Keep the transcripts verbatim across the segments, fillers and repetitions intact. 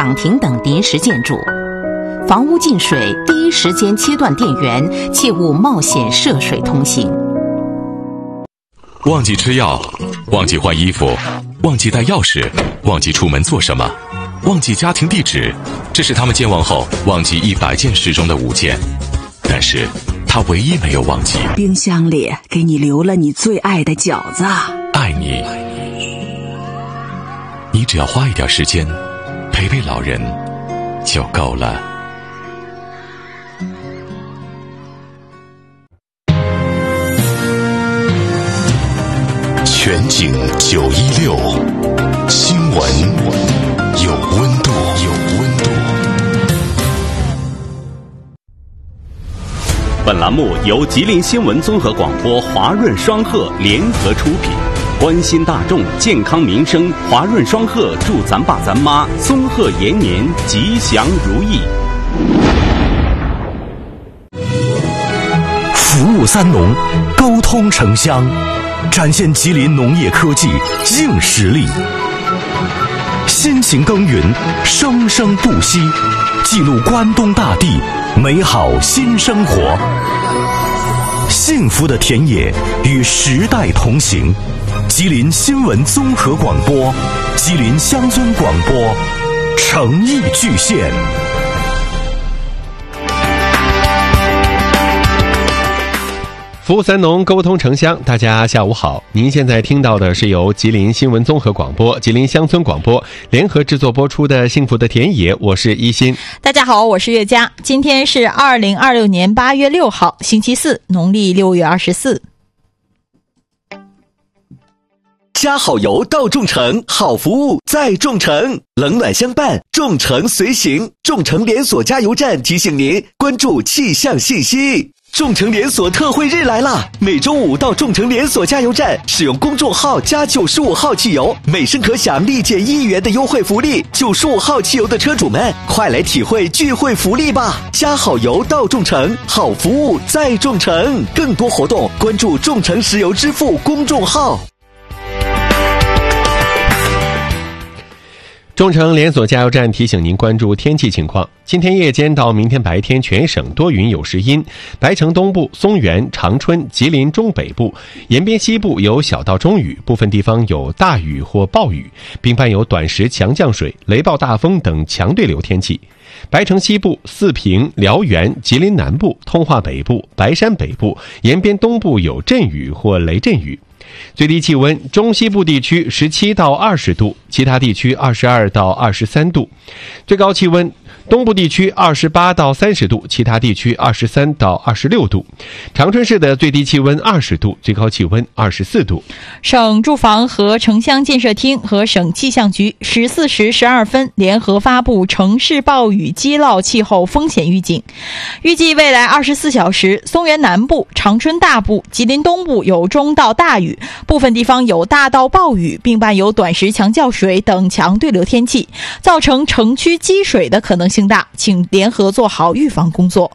岗亭等临时建筑。房屋进水，第一时间切断电源，切勿冒险涉水通行。 忘记吃药，忘记换衣服，忘记带钥匙，忘记出门做什么，忘记家庭地址，这是他们健忘后忘记一百件事中的五件。但是他唯一没有忘记， 冰箱里给你留了你最爱的饺子。 爱你，你只要花一点时间陪陪老人就够了。全景九一六，新闻有温度，有温度。 本栏目由吉林新闻综合广播华润双鹤联合出品，关心大众健康民生，华润双鹤祝咱爸咱妈松鹤延年，吉祥如意。 服务三农，沟通城乡，展现吉林农业科技硬实力。辛勤耕耘，生生不息，记录关东大地美好新生活。幸福的田野与时代同行。吉林新闻综合广播，吉林乡村广播，诚意巨献。 服务三农，沟通城乡，大家下午好。您现在听到的是由吉林新闻综合广播、吉林乡村广播联合制作播出的《幸福的田野》，我是一心。 大家好，我是月佳。今天是二零二六年八月六号，星期四，农历六月二十四。 加好油到众诚，好服务在众诚，冷暖相伴，众诚随行。众诚连锁加油站提醒您关注气象信息。众诚连锁特惠日来啦！每周五到众诚连锁加油站使用公众号加九十五号汽油，每升可享立减一元的优惠福利。九十五号汽油的车主们，快来体会聚会福利吧！加好油到众诚，好服务在众诚。更多活动关注众诚石油支付公众号。 众诚连锁加油站提醒您关注天气情况。今天夜间到明天白天，全省多云有时阴，白城东部、松原、长春、吉林中北部、延边西部有小到中雨，部分地方有大雨或暴雨，并伴有短时强降水、雷暴大风等强对流天气。白城西部、四平、辽源、吉林南部、通化北部、白山北部、延边东部有阵雨或雷阵雨。最低气温，中西部地区十七到二十度，其他地区二十二到二十三度。最高气温，东部地区二十八到三十度，其他地区二十三到二十六度。长春市的最低气温二十度，最高气温二十四度。 省住房和城乡建设厅和省气象局十四时十二分联合发布城市暴雨激涝气候风险预警。预计未来二十四小时，松原南部、长春大部、吉林东部有中到大雨，部分地方有大到暴雨，并伴有短时强降水等强对流天气，造成城区积水的可能性大，请联合做好预防工作。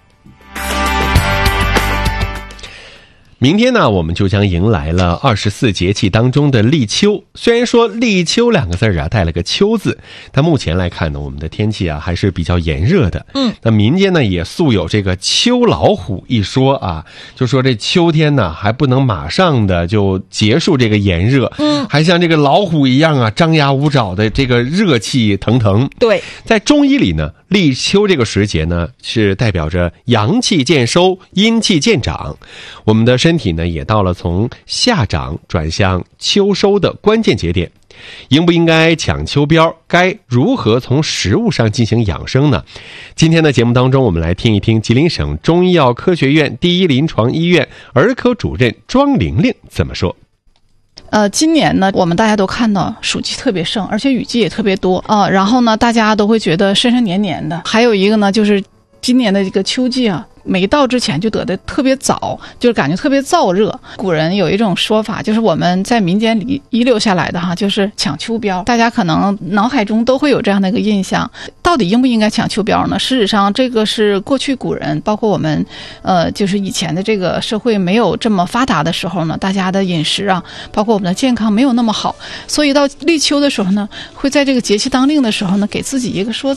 明天呢，我们就将迎来了二十四节气当中的立秋。虽然说立秋两个字啊带了个秋字，但目前来看呢，我们的天气啊还是比较炎热的。嗯，那民间呢也素有这个秋老虎一说啊，就说这秋天呢还不能马上的就结束这个炎热，嗯，还像这个老虎一样啊张牙舞爪的这个热气腾腾。对，在中医里呢，立秋这个时节呢是代表着阳气渐收，阴气渐长。我们的身体呢也到了从夏长转向秋收的关键节点，应不应该抢秋膘，该如何从食物上进行养生呢？今天的节目当中，我们来听一听吉林省中医药科学院第一临床医院儿科主任庄玲玲怎么说。 呃，今年呢，我们大家都看到暑气特别盛，而且雨季也特别多啊、呃。然后呢，大家都会觉得深深黏黏的。还有一个呢，就是今年的这个秋季啊，没到之前就得的特别早，就是感觉特别燥热。古人有一种说法，就是我们在民间里遗留下来的哈，就是抢秋膘。大家可能脑海中都会有这样的一个印象，到底应不应该抢秋膘呢？事实上，这个是过去古人，包括我们，呃，就是以前的这个社会没有这么发达的时候呢，大家的饮食啊，包括我们的健康没有那么好，所以到立秋的时候呢，会在这个节气当令的时候呢，给自己一个说